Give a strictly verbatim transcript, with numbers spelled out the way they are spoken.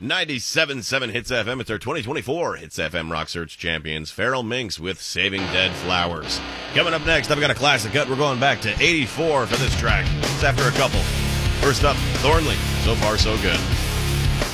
ninety-seven point seven Hits F M. It's our twenty twenty-four Hits F M Rock Search Champions, Feral Minx with Saving Dead Flowers. Coming up next, I've got a classic cut. We're going back to eighty-four for this track. It's after a couple. First up, Thornley. So far, so good.